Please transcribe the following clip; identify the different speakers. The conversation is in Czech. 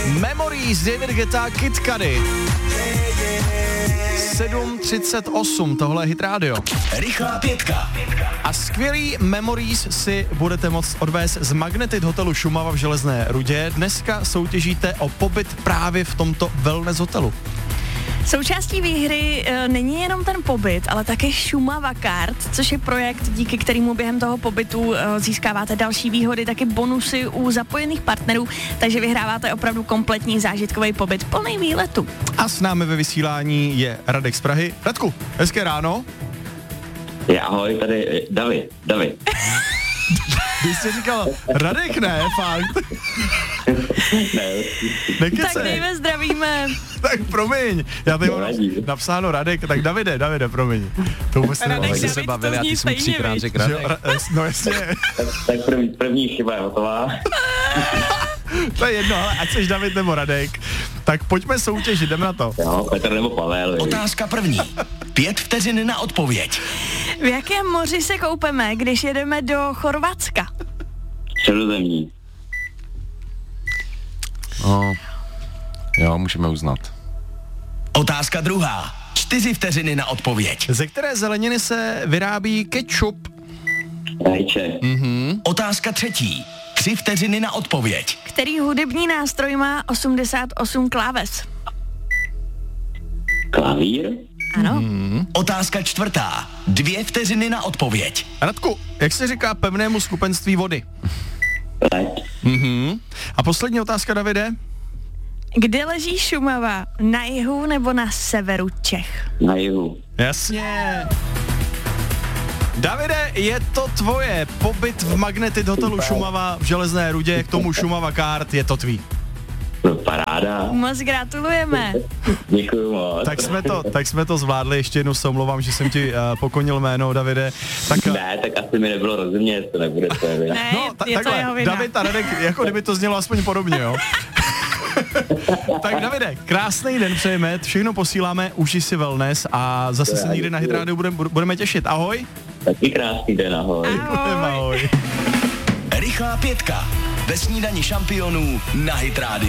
Speaker 1: Memories, David Guetta, Kid Cudi. 7:38, tohle je Hit Radio.
Speaker 2: Rychlá pětka.
Speaker 1: A skvělý Memories si budete moct odvést z Magnetit hotelu Šumava v Železné Rudě. Dneska soutěžíte o pobyt právě v tomto wellness hotelu.
Speaker 3: Součástí výhry není jenom ten pobyt, ale také Šumava Card, což je projekt, díky kterému během toho pobytu získáváte další výhody, taky bonusy u zapojených partnerů, takže vyhráváte opravdu kompletní zážitkový pobyt plný výletu.
Speaker 1: A s námi ve vysílání je Radek z Prahy. Radku, hezké ráno.
Speaker 4: Ahoj, tady David.
Speaker 1: Ty jsi říkal, Radek ne, fakt.
Speaker 3: Tak Dave, zdravíme.
Speaker 1: Tak promiň, já tady mám napsáno Radek, tak Davide, promiň. To vůbec
Speaker 3: Radek,
Speaker 1: nevím.
Speaker 3: se bavili a ty jsi mu 3krát řekl
Speaker 1: Radek. No jasně.
Speaker 4: Tak první chyba je hotová.
Speaker 1: To je jedno, ale ať seš David nebo Radek, tak pojďme soutěžit, jdeme na to.
Speaker 4: Jo, Petr nebo Pavel.
Speaker 2: Otázka první. 5 vteřin na odpověď.
Speaker 3: V jakém moři se koupeme, když jedeme do Chorvatska?
Speaker 4: Středozemní.
Speaker 5: No, jo, můžeme uznat.
Speaker 2: Otázka druhá. 4 vteřiny na odpověď.
Speaker 1: Ze které zeleniny se vyrábí ketchup?
Speaker 4: Rajče.
Speaker 2: Otázka třetí. 3 vteřiny na odpověď.
Speaker 3: Který hudební nástroj má 88 kláves?
Speaker 4: Klavír.
Speaker 3: Ano.
Speaker 2: Otázka čtvrtá. 2 vteřiny na odpověď.
Speaker 1: Radku, jak se říká pevnému skupenství vody?
Speaker 4: Leď.
Speaker 1: A poslední otázka, Davide?
Speaker 3: Kde leží Šumava? Na jihu nebo na severu Čech?
Speaker 4: Na jihu.
Speaker 1: Jasně. Davide, je to tvoje. Pobyt v Magnetit hotelu Šumava v Železné Rudě, k tomu Šumava Card, je to tvý.
Speaker 4: Paráda.
Speaker 3: Moc gratulujeme.
Speaker 4: Děkuju moc.
Speaker 1: Tak jsme to zvládli, ještě jednou se omlouvám, že jsem ti pokonil jméno, Davide. Tak,
Speaker 4: Ne, tak asi mi nebylo rozumět, to nebude tvoje vina.
Speaker 3: Ne,
Speaker 1: no,
Speaker 3: je to jeho vina.
Speaker 1: David a Radek, jako kdyby to znělo aspoň podobně, jo. Tak Davide, krásný den přejeme, všechno posíláme, užij si wellness a zase se někdy na Hit Radio budeme těšit. Ahoj.
Speaker 4: Taky krásný den, ahoj.
Speaker 1: Ahoj.
Speaker 2: Rychlá pětka. Ve snídani šampionů na Hit Radio.